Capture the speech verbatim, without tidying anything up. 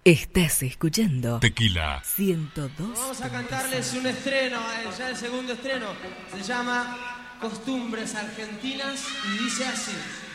Estás escuchando Tequila ciento dos. Vamos a cantarles un estreno, eh, ya el segundo estreno. Se llama Costumbres Argentinas y dice así.